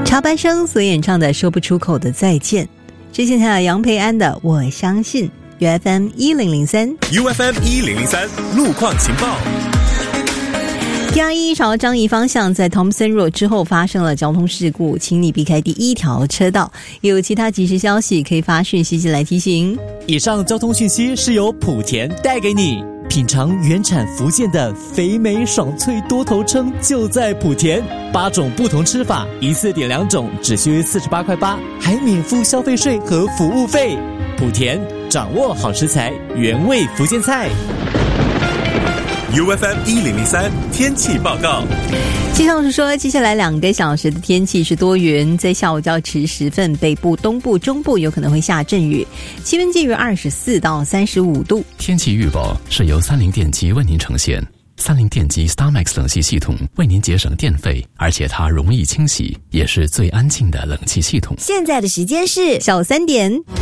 插班生所演唱的说不出口的再见，之前还有杨培安的我相信。UFM 1003 UFM 1003路况情报。 T21朝樟宜方向在 Thompson Road 之后发生了交通事故，请你避开第一条车道。有其他即时消息可以发讯息进来提醒。 以上交通讯息是由莆田带给你。品尝原产福建的肥美爽脆多头鲳就在莆田，8种不同吃法，一次点2种，只需48块8，还免付消费税和服务费。莆田掌握好食材，原味福建菜。 UFM 1003天气报告。 气象署说，接下来2个小时的天气是多云，在下午较迟时分，北部、东部、中部有可能会下阵雨，气温介于24到35度。 天气预报是由三菱电机为您呈现。三菱电机 StarMax 冷气系统为您节省电费，而且它容易清洗，也是最安静的冷气系统。 现在的时间是小3点。